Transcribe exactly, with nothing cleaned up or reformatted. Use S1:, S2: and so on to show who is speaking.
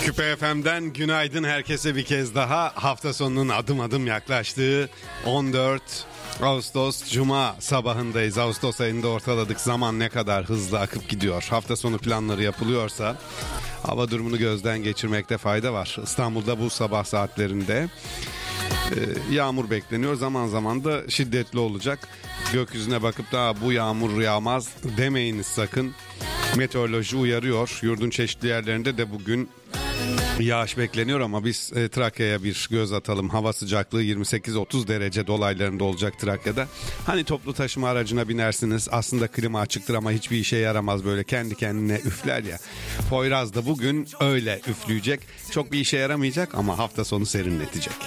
S1: Küpe F M'den günaydın herkese bir kez daha. Hafta sonunun adım adım yaklaştığı on dört Ağustos Cuma sabahındayız. Ağustos ayında ortaladık. Zaman ne kadar hızlı akıp gidiyor. Hafta sonu planları yapılıyorsa hava durumunu gözden geçirmekte fayda var. İstanbul'da bu sabah saatlerinde e, yağmur bekleniyor. Zaman zaman da şiddetli olacak. Gökyüzüne bakıp da bu yağmur yağmaz demeyiniz sakın. Meteoroloji uyarıyor. Yurdun çeşitli yerlerinde de bugün yağış bekleniyor ama biz e, Trakya'ya bir göz atalım. Hava sıcaklığı yirmi sekiz otuz derece dolaylarında olacak Trakya'da. Hani toplu taşıma aracına binersiniz. Aslında klima açıktır ama hiçbir işe yaramaz, böyle kendi kendine üfler ya. Poyraz da bugün öyle üfleyecek. Çok bir işe yaramayacak ama hafta sonu serinletecek.